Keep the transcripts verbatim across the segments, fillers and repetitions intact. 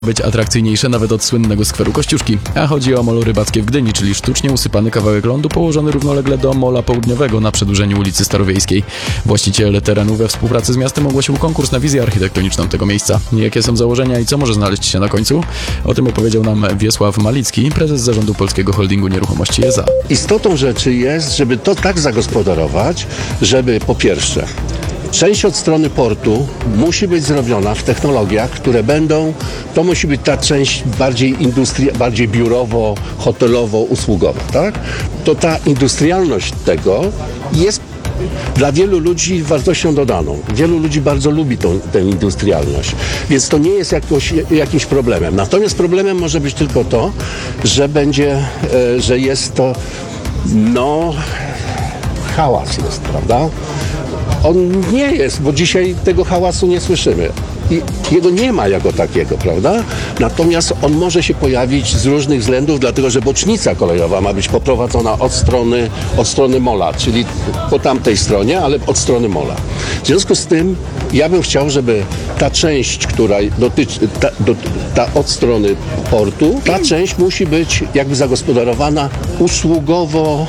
być atrakcyjniejsze nawet od słynnego skweru Kościuszki. A chodzi o molo rybackie w Gdyni, czyli sztucznie usypany kawałek lądu położony równolegle do mola południowego na przedłużeniu ulicy Starowiejskiej. Właściciel terenu we współpracy z miastem ogłosił konkurs na wizję architektoniczną tego miejsca. Jakie są założenia i co może znaleźć się na końcu? O tym opowiedział nam Wiesław Malicki, prezes zarządu Polskiego Holdingu Nieruchomości E Z A. Istotą rzeczy jest, żeby to tak zagospodarować, żeby po pierwsze część od strony portu musi być zrobiona w technologiach, które będą, to musi być ta część bardziej industri- bardziej biurowo, hotelowo, usługowa, tak? To ta industrialność tego jest dla wielu ludzi wartością dodaną. Wielu ludzi bardzo lubi tą, tę industrialność, więc to nie jest jakoś, jakimś problemem. Natomiast problemem może być tylko to, że będzie, e, że jest to, no, hałas jest, prawda? On nie jest, bo dzisiaj tego hałasu nie słyszymy. I jego nie ma jako takiego, prawda? Natomiast on może się pojawić z różnych względów, dlatego że bocznica kolejowa ma być poprowadzona od strony, od strony mola, czyli po tamtej stronie, ale od strony mola. W związku z tym ja bym chciał, żeby ta część, która dotyczy, ta, do, ta od strony portu, ta część musi być jakby zagospodarowana usługowo,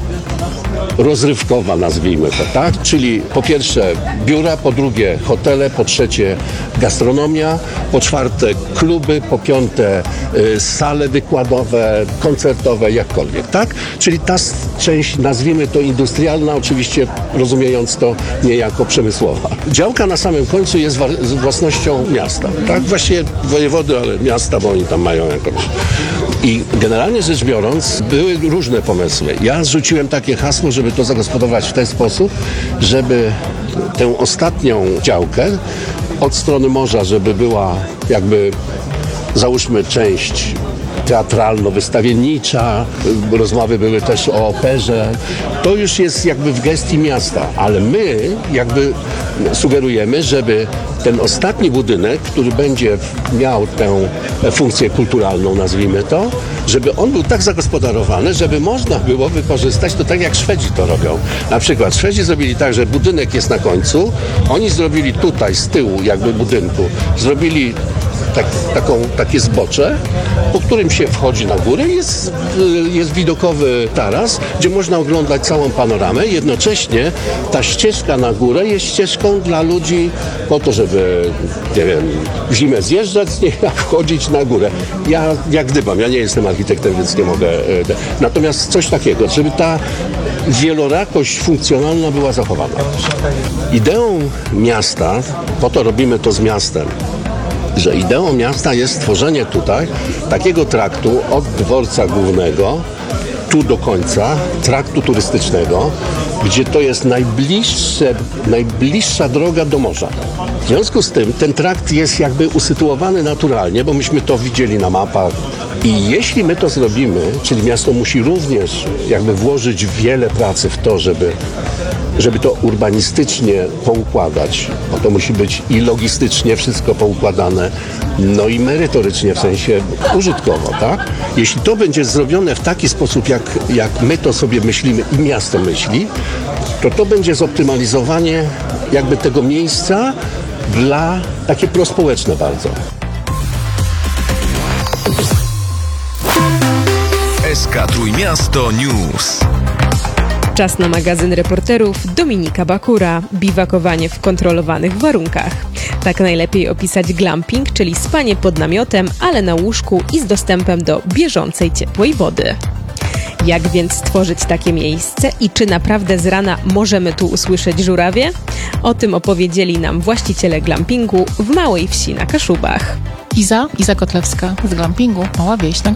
rozrywkowa, nazwijmy to, tak? Czyli po pierwsze biura, po drugie hotele, po trzecie gastronomia, po czwarte kluby, po piąte y, sale wykładowe, koncertowe, jakkolwiek, tak? Czyli ta część, nazwijmy to industrialna, oczywiście rozumiejąc to niejako przemysłowa. Działka na samym końcu jest wa- z własnością miasta, tak? Właściwie wojewody, ale miasta, bo oni tam mają jakąś. I generalnie rzecz biorąc, były różne pomysły. Ja zrzuciłem takie hasło, żeby to zagospodarować w ten sposób, żeby tę ostatnią działkę od strony morza, żeby była jakby, załóżmy, część teatralno-wystawiennicza, rozmowy były też o operze. To już jest jakby w gestii miasta, ale my jakby sugerujemy, żeby ten ostatni budynek, który będzie miał tę funkcję kulturalną, nazwijmy to, żeby on był tak zagospodarowany, żeby można było wykorzystać to tak, jak Szwedzi to robią. Na przykład Szwedzi zrobili tak, że budynek jest na końcu, oni zrobili tutaj z tyłu jakby budynku, zrobili tak, taką, takie zbocze, po którym się wchodzi na górę, jest, jest widokowy taras, gdzie można oglądać całą panoramę. Jednocześnie ta ścieżka na górę jest ścieżką dla ludzi po to, żeby, nie wiem, w zimę zjeżdżać z niej, a wchodzić na górę. Ja jak gdybam, ja nie jestem architektem, więc nie mogę. Natomiast coś takiego, żeby ta wielorakość funkcjonalna była zachowana. Ideą miasta, po to robimy to z miastem, że ideą miasta jest stworzenie tutaj takiego traktu od dworca głównego tu do końca, traktu turystycznego, gdzie to jest najbliższe, najbliższa droga do morza. W związku z tym ten trakt jest jakby usytuowany naturalnie, bo myśmy to widzieli na mapach. I jeśli my to zrobimy, czyli miasto musi również jakby włożyć wiele pracy w to, żeby żeby to urbanistycznie poukładać, bo to musi być i logistycznie wszystko poukładane, no i merytorycznie, w sensie użytkowo, tak? Jeśli to będzie zrobione w taki sposób, jak, jak my to sobie myślimy i miasto myśli, to to będzie zoptymalizowanie jakby tego miejsca dla takie prospołeczne bardzo. S K Trójmiasto News. Czas na magazyn reporterów Dominika Bakura. Biwakowanie w kontrolowanych warunkach. Tak najlepiej opisać glamping, czyli spanie pod namiotem, ale na łóżku i z dostępem do bieżącej ciepłej wody. Jak więc stworzyć takie miejsce i czy naprawdę z rana możemy tu usłyszeć żurawie? O tym opowiedzieli nam właściciele glampingu w Małej Wsi na Kaszubach. Iza, Iza Kotlewska z glampingu Mała Wieś na